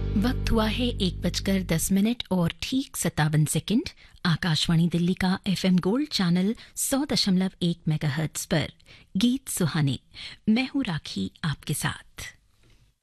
वक्त हुआ है 1:10 और ठीक 57 सेकंड। आकाशवाणी दिल्ली का FM गोल्ड चैनल 100.1 मेगाहर्ट्ज पर गीत सुहाने। मैं हूं राखी आपके साथ।